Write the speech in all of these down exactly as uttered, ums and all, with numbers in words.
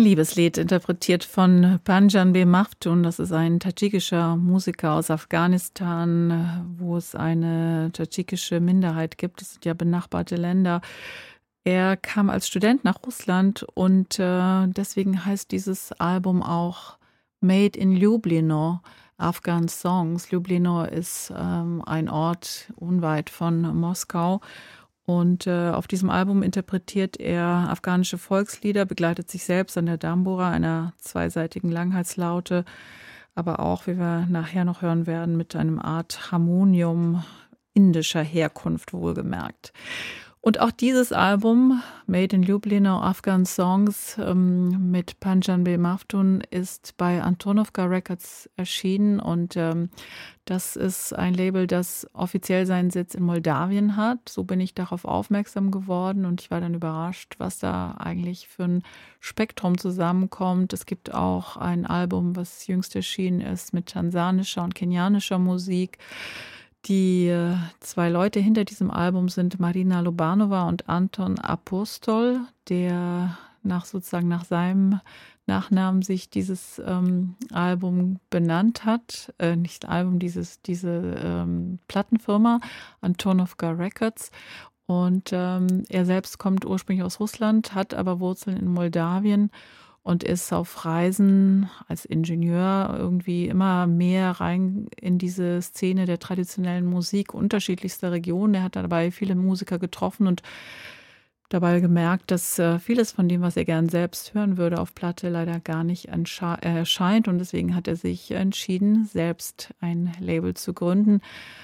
Liebeslied, interpretiert von Panjanbeh Maftun. Das ist ein tadschikischer Musiker aus Afghanistan, wo es eine tadschikische Minderheit gibt. Das sind ja benachbarte Länder. Er kam als Student nach Russland und äh, deswegen heißt dieses Album auch Made in Lublino, Afghan Songs. Lublino ist ähm, ein Ort unweit von Moskau. Und äh, auf diesem Album interpretiert er afghanische Volkslieder, begleitet sich selbst an der Dambura, einer zweiseitigen Langhalslaute, aber auch, wie wir nachher noch hören werden, mit einem Art Harmonium indischer Herkunft wohlgemerkt. Und auch dieses Album, Made in Lublino, Afghan Songs, ähm, mit Panjanbeh Maftun, ist bei Antonovka Records erschienen. Und ähm, das ist ein Label, das offiziell seinen Sitz in Moldawien hat. So bin ich darauf aufmerksam geworden und ich war dann überrascht, was da eigentlich für ein Spektrum zusammenkommt. Es gibt auch ein Album, was jüngst erschienen ist, mit tansanischer und kenianischer Musik. Die zwei Leute hinter diesem Album sind Marina Lobanova und Anton Apostol, der nach sozusagen nach seinem Nachnamen sich dieses ähm, Album benannt hat. Äh, nicht Album, dieses, diese ähm, Plattenfirma, Antonovka Records. Und ähm, er selbst kommt ursprünglich aus Russland, hat aber Wurzeln in Moldawien und ist auf Reisen als Ingenieur irgendwie immer mehr rein in diese Szene der traditionellen Musik unterschiedlichster Regionen. Er hat dabei viele Musiker getroffen und dabei gemerkt, dass vieles von dem, was er gern selbst hören würde, auf Platte leider gar nicht erscheint. Und deswegen hat er sich entschieden, selbst ein Label zu gründen.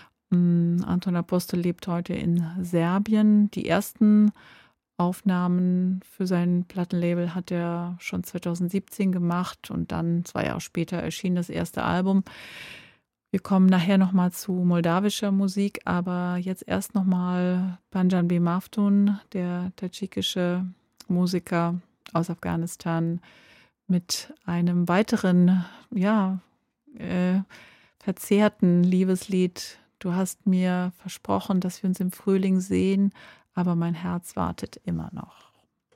Anton Apostol lebt heute in Serbien. Die ersten Aufnahmen für sein Plattenlabel hat er schon zweitausendsiebzehn gemacht und dann zwei Jahre später erschien das erste Album. Wir kommen nachher nochmal zu moldawischer Musik, aber jetzt erst nochmal Panjanbeh Maftun, der tadschikische Musiker aus Afghanistan, mit einem weiteren, ja, äh, verzerrten Liebeslied. Du hast mir versprochen, dass wir uns im Frühling sehen, aber mein Herz wartet immer noch.